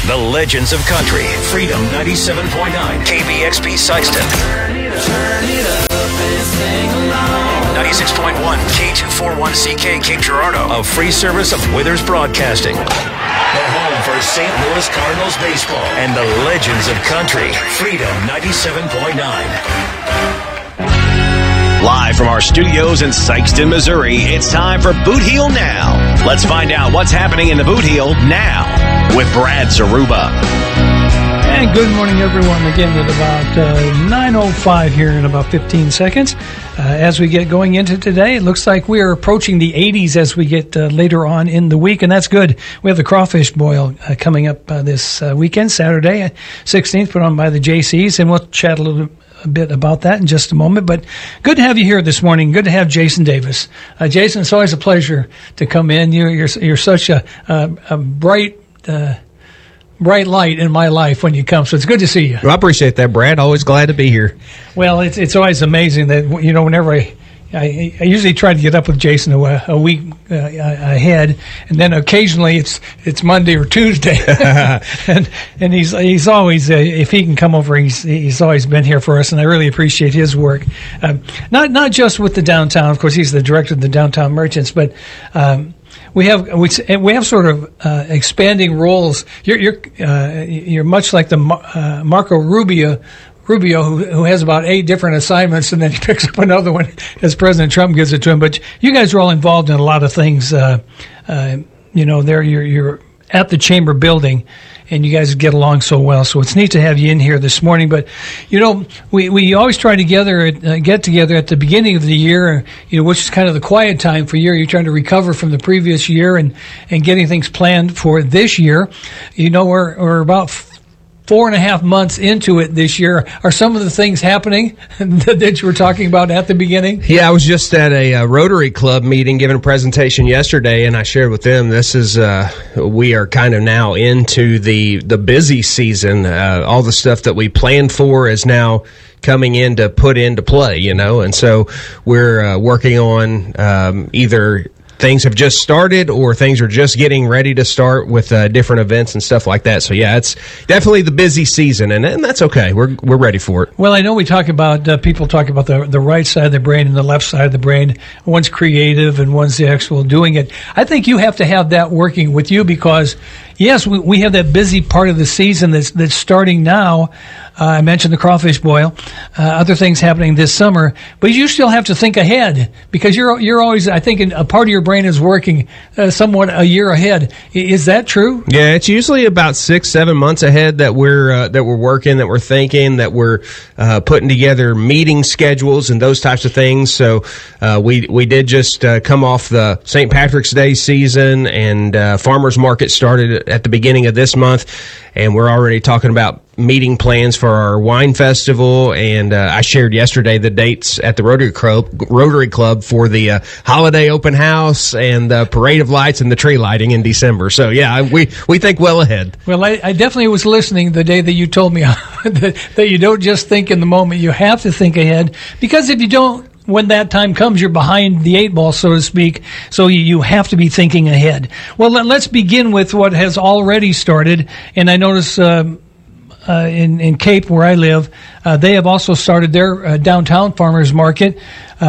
The Legends of Country, Freedom 97.9, KBXP Sikeston. 96.1, K241CK Cape Girardeau. A free service of Withers Broadcasting. The home for St. Louis Cardinals baseball and the Legends of Country, Freedom 97.9. Live from our studios in Sikeston, Missouri, it's time for Boot Heel Now. Let's find out what's happening in the Boot Heel now with Brad Zaruba. And good morning, everyone. Again, at about 9:05 here in about 15 seconds. As we get going into today, it looks like we are approaching the 80s as we get later on in the week, and that's good. We have the Crawfish Boil coming up this weekend, Saturday, 16th, put on by the JCs, and we'll chat a bit about that in just a moment. But good to have you here this morning. Good to have Jason Davis. Jason, it's always a pleasure to come in. You're such a bright light in my life when you come, so it's good to see you. Well, I appreciate that, Brad. Always glad to be here. Well, it's always amazing that, whenever I usually try to get up with Jason a week ahead, and then occasionally it's Monday or Tuesday, and he's always if he can come over, he's always been here for us, and I really appreciate his work. Not just with the downtown, of course, he's the director of the Downtown Merchants, but we have sort of expanding roles. You're much like the Marco Rubio, who has about 8 different assignments, and then he picks up another one as President Trump gives it to him. But you guys are all involved in a lot of things. You're at the Chamber building, and you guys get along so well. So it's neat to have you in here this morning. But, we always try to get together at the beginning of the year, which is kind of the quiet time for you. You're trying to recover from the previous year and getting things planned for this year. We're about 4.5 months into it this year. Are some of the things happening that you were talking about at the beginning? Yeah, I was just at a Rotary Club meeting giving a presentation yesterday, and I shared with them this is we are kind of now into the busy season. All the stuff that we planned for is now coming in to put into play, and so we're working on either things have just started or things are just getting ready to start with different events and stuff like that. So, yeah, it's definitely the busy season, and that's okay. We're ready for it. Well, I know we talk about people talk about the right side of the brain and the left side of the brain. One's creative and one's the actual doing it. I think you have to have that working with you because, yes, we have that busy part of the season that's starting now. I mentioned the Crawfish Boil, other things happening this summer, but you still have to think ahead because you're always, I think, a part of your brain is working somewhat a year ahead. Is that true? Yeah, it's usually about 6-7 months ahead that we're working, that we're thinking, that we're putting together meeting schedules and those types of things. So we did just come off the St. Patrick's Day season, and Farmers Market started at the beginning of this month, and we're already talking about meeting plans for our wine festival, and I shared yesterday the dates at the Rotary Club for the holiday open house and the parade of lights and the tree lighting in December. So, yeah, we think well ahead. Well, I definitely was listening the day that you told me that you don't just think in the moment. You have to think ahead, because if you don't, when that time comes, you're behind the 8 ball, so to speak, so you have to be thinking ahead. Well, let's begin with what has already started, and I notice in Cape, where I live, they have also started their downtown farmers market.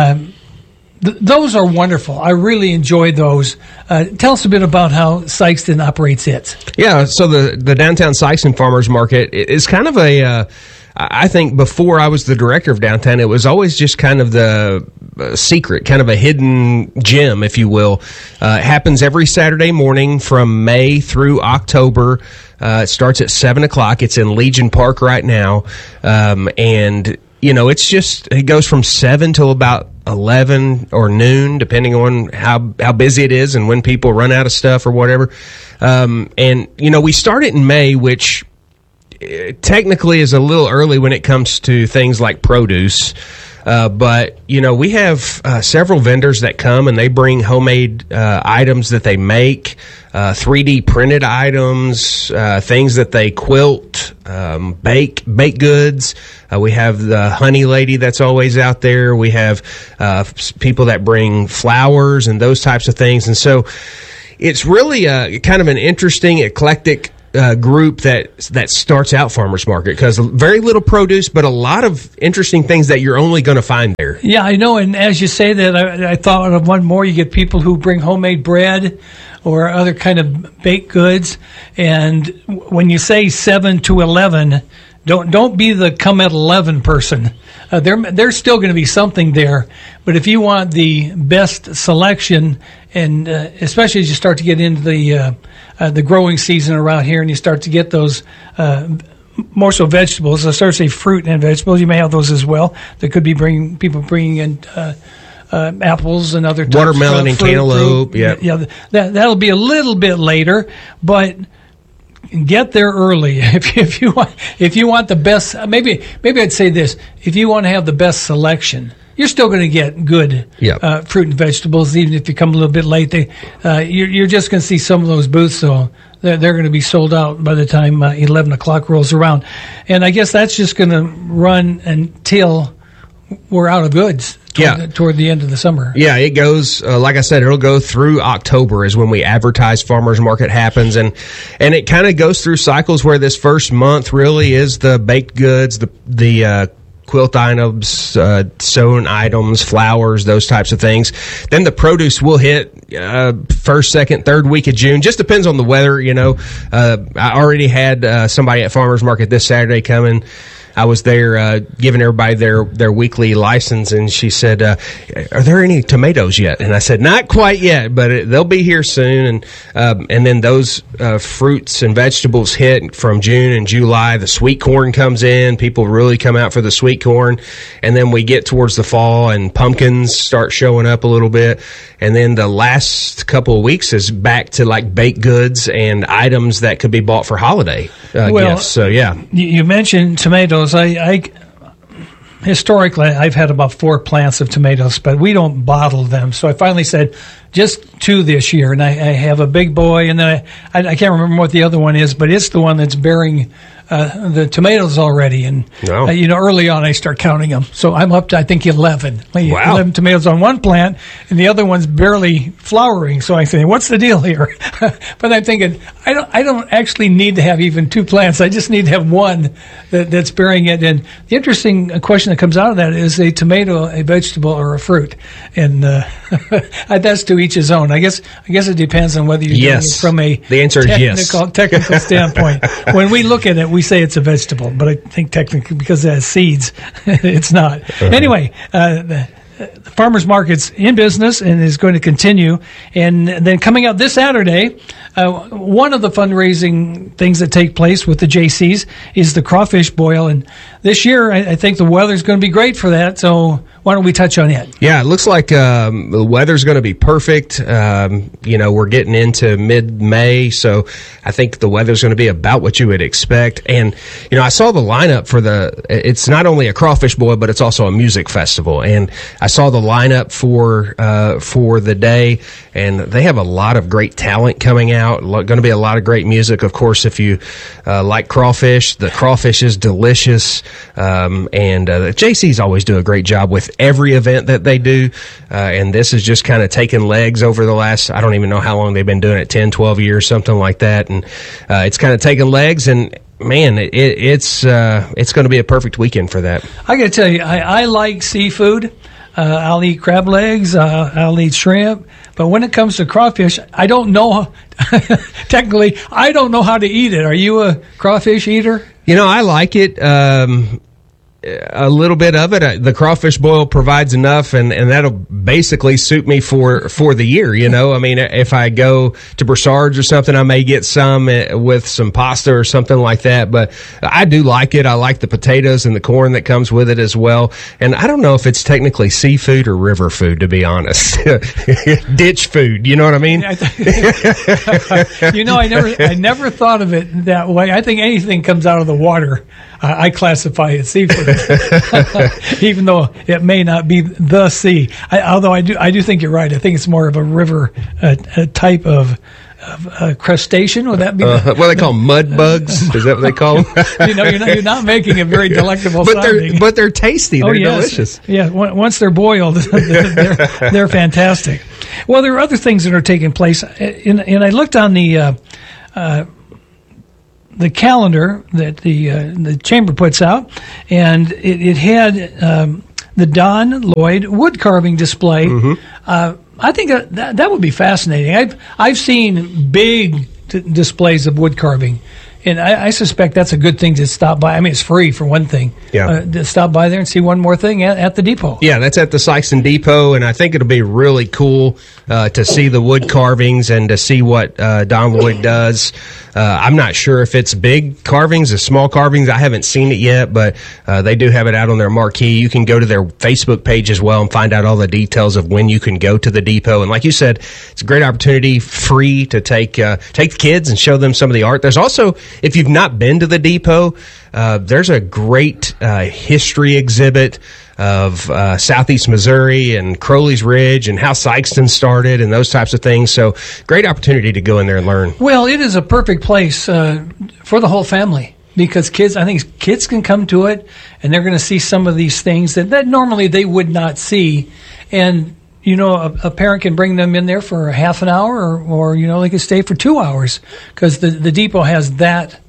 Those are wonderful. I really enjoyed those. Tell us a bit about how Sikeston operates it. Yeah, so the downtown Sikeston farmers market is kind of I think before I was the director of downtown, it was always just kind of the secret, kind of a hidden gem, if you will. It happens every Saturday morning from May through October. It starts at 7 o'clock. It's in Legion Park right now. And, it goes from 7 till about 11 or noon, depending on how busy it is and when people run out of stuff or whatever. We start it in May, which technically is a little early when it comes to things like produce. But we have several vendors that come and they bring homemade items that they make, 3D printed items, things that they quilt, bake goods. We have the honey lady that's always out there. We have people that bring flowers and those types of things. And so it's really kind of an interesting, eclectic group that starts out farmers market, because very little produce, but a lot of interesting things that you're only going to find there. Yeah, I know. And as you say that, I thought of one more. You get people who bring homemade bread or other kind of baked goods. And when you say 7 to 11, don't be the come at 11 person. There's still going to be something there. But if you want the best selection, and especially as you start to get into the growing season around here, and you start to get those more so vegetables. I start to say fruit and vegetables. You may have those as well. There could be people bringing in apples and other types watermelon of and fruit, cantaloupe. Yeah, that'll be a little bit later, but get there early if you want the best. Maybe I'd say this: if you want to have the best selection, you're still going to get good fruit and vegetables, even if you come a little bit late. You're just going to see some of those booths, so they're going to be sold out by the time 11 o'clock rolls around. And I guess that's just going to run until we're out of goods toward the end of the summer. Yeah, it goes, like I said, it'll go through October is when we advertise farmers market happens. And it kind of goes through cycles where this first month really is the baked goods, the quilt items, sewn items, flowers, those types of things. Then the produce will hit first, second, third week of June. Just depends on the weather, you know. I already had somebody at farmers market this Saturday coming. I was there giving everybody their weekly license, and she said, "Are there any tomatoes yet?" And I said, "Not quite yet, but they'll be here soon." And then those fruits and vegetables hit from June and July. The sweet corn comes in; people really come out for the sweet corn. And then we get towards the fall, and pumpkins start showing up a little bit. And then the last couple of weeks is back to like baked goods and items that could be bought for holiday gifts. So yeah, you mentioned tomatoes. I historically I've had about 4 plants of tomatoes, but we don't bottle them. So I finally said just 2 this year, and I have a big boy, and then I can't remember what the other one is, but it's the one that's bearing the tomatoes already. And early on I start counting them, so I'm up to I think 11. Wow. 11 tomatoes on one plant, and the other one's barely flowering. So I say, what's the deal here? But I'm thinking I don't actually need to have even 2 plants. I just need to have one that's bearing it. And the interesting question that comes out of that is a tomato a vegetable or a fruit? And that's to each his own. I guess it depends on whether you're doing it from a technical standpoint. When we look at it, we say it's a vegetable, but I think technically because it has seeds, it's not. Anyway, the farmers market's in business and is going to continue. And then coming up this Saturday, one of the fundraising things that take place with the JCs is the crawfish boil. And this year, I think the weather's going to be great for that. So why don't we touch on it? Yeah, it looks like the weather's going to be perfect. We're getting into mid-May, so I think the weather's going to be about what you would expect. And, I saw the lineup for it's not only a crawfish boil, but it's also a music festival. And I saw the lineup for the day, and they have a lot of great talent coming out. Going to be a lot of great music. Of course, if you like crawfish, the crawfish is delicious. And the JCs always do a great job with every event that they do. And this is just kind of taking legs over the last, I don't even know how long they've been doing it, 10, 12 years, something like that. And it's kind of taking legs, and man, it's going to be a perfect weekend for that. I got to tell you, I like seafood. I'll eat crab legs. I'll eat shrimp. But when it comes to crawfish, I don't know. Technically, I don't know how to eat it. Are you a crawfish eater? I like it. A little bit of it. The crawfish boil provides enough, and that'll basically suit me for the year. I mean, if I go to Broussard's or something, I may get some with some pasta or something like that. But I do like it. I like the potatoes and the corn that comes with it as well. And I don't know if it's technically seafood or river food, to be honest. Ditch food. You know what I mean? I never thought of it that way. I think anything comes out of the water, I classify as seafood. Even though it may not be the sea. Although I do think you're right. I think it's more of a river type of crustacean. Would that be? What do they call them? Mud bugs? Is that what they call them? You're not making it very delectable. But they're tasty. They're delicious. Yeah, once they're boiled, they're fantastic. Well, there are other things that are taking place, and I looked on the the calendar that the chamber puts out, and it had the Don Lloyd wood carving display. I think that would be fascinating. I've seen big displays of wood carving, and I suspect that's a good thing to stop by. I mean, it's free for one thing. Yeah. To stop by there and see one more thing at the depot. Yeah, that's at the Sikeston Depot, and I think it'll be really cool to see the wood carvings and to see what Don Lloyd does. I'm not sure if it's big carvings or small carvings. I haven't seen it yet, but they do have it out on their marquee. You can go to their Facebook page as well and find out all the details of when you can go to the depot. And like you said, it's a great opportunity, free, to take the kids and show them some of the art. There's also, if you've not been to the depot, there's a great history exhibit of Southeast Missouri and Crowley's Ridge and how Sikeston started and those types of things. So great opportunity to go in there and learn. Well, it is a perfect place for the whole family, because I think kids can come to it and they're going to see some of these things that normally they would not see. And, a parent can bring them in there for a half an hour or they can stay for 2 hours, because the depot has that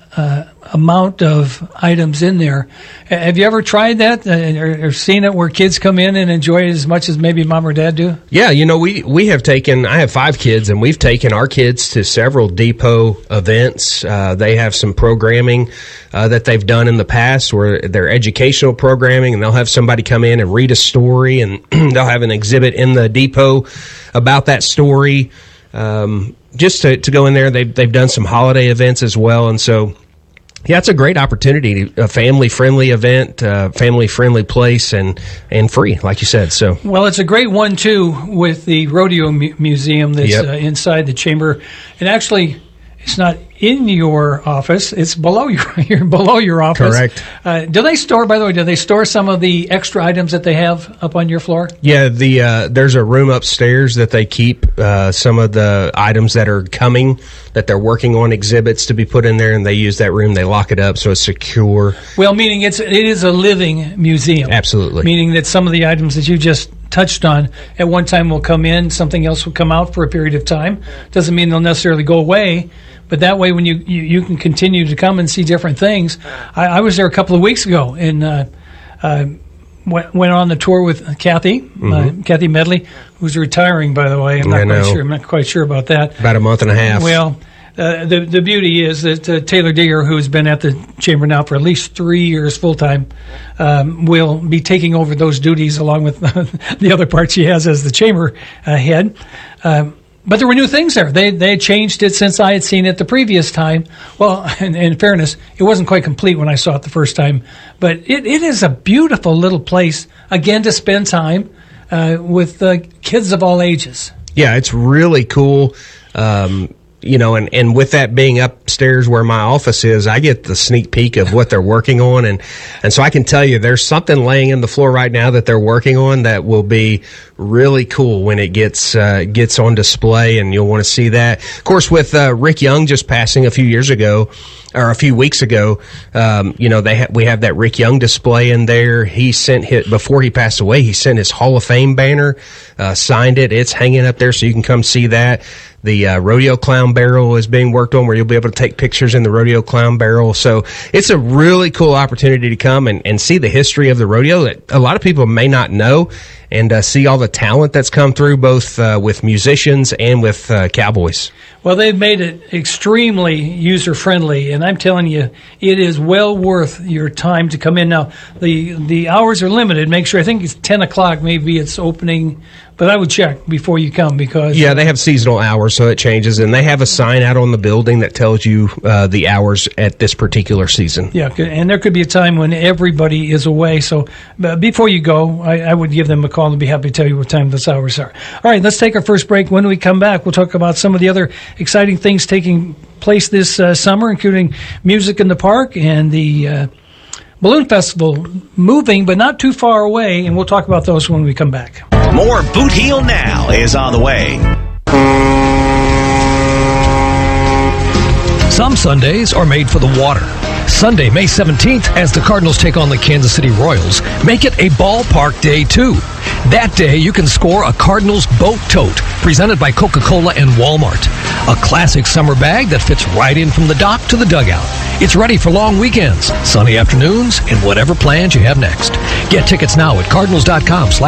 amount of items in there. Have you ever tried that or seen it where kids come in and enjoy it as much as maybe mom or dad do? Yeah, we have taken, I have 5 kids, and we've taken our kids to several depot events. They have some programming that they've done in the past where they're educational programming, and they'll have somebody come in and read a story, and they'll have an exhibit in the depot about that story. Just to go in there. They've done some holiday events as well, and so yeah, it's a great opportunity, a family-friendly event, family-friendly place, and free, like you said. So, well, it's a great one too with the rodeo museum that's inside the chamber, and actually, it's not in your office; it's below your office. Correct. Do they store some of the extra items that they have up on your floor? Yeah, there's a room upstairs that they keep some of the items that are coming, that they're working on exhibits to be put in there, and they use that room. They lock it up so it's secure. Well, meaning it is a living museum. Absolutely. Meaning that some of the items that you just touched on at one time will come in, something else will come out for a period of time. Doesn't mean they'll necessarily go away. But that way, when you can continue to come and see different things. I was there a couple of weeks ago and went on the tour with Kathy Medley, who's retiring, by the way. I'm not quite sure about that. About a month and a half. Well, the beauty is that Taylor Deer, who's been at the chamber now for at least 3 years full time, will be taking over those duties along with the other part she has as the chamber head. But there were new things there. They had changed it since I had seen it the previous time. Well, in fairness, it wasn't quite complete when I saw it the first time. But it is a beautiful little place, again, to spend time with kids of all ages. Yeah, it's really cool. And with that being upstairs where my office is, I get the sneak peek of what they're working on. And so I can tell you there's something laying in the floor right now that they're working on that will be really cool when it gets on display, and you'll want to see that. Of course, with Rick Young just passing a few weeks ago, we have that Rick Young display in there. Before he passed away, he sent his Hall of Fame banner, signed it. It's hanging up there so you can come see that. The rodeo clown barrel is being worked on, where you'll be able to take pictures in the rodeo clown barrel. So it's a really cool opportunity to come and see the history of the rodeo that a lot of people may not know, and see all the talent that's come through, both with musicians and with cowboys. Well, they've made it extremely user-friendly, and I'm telling you, it is well worth your time to come in. Now, the hours are limited. Make sure, I think it's 10 o'clock, maybe it's opening, but I would check before you come, because... Yeah, they have seasonal hours, so it changes, and they have a sign out on the building that tells you the hours at this particular season. Yeah, and there could be a time when everybody is away, so before you go, I would give them a call and be happy to tell you what time those hours are. All right, let's take our first break. When we come back, we'll talk about some of the other exciting things taking place this summer, including Music in the Park and the Balloon Festival moving, but not too far away, and we'll talk about those when we come back. More Boot Heel Now is on the way. Some Sundays are made for the water, Sunday, May 17th, as the Cardinals take on the Kansas City Royals, make it a ballpark day, too. That day, you can score a Cardinals boat tote presented by Coca-Cola and Walmart. A classic summer bag that fits right in from the dock to the dugout. It's ready for long weekends, sunny afternoons, and whatever plans you have next. Get tickets now at cardinals.com/.